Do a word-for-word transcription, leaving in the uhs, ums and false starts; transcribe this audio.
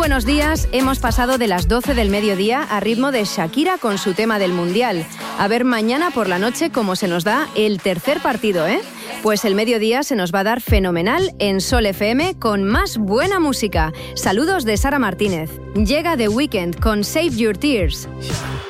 buenos días. Hemos pasado de las doce del mediodía a ritmo de Shakira con su tema del Mundial. A ver mañana por la noche cómo se nos da el tercer partido, ¿eh? Pues el mediodía se nos va a dar fenomenal en Sol F M con más buena música. Saludos de Sara Martínez. Llega The Weeknd con Save Your Tears.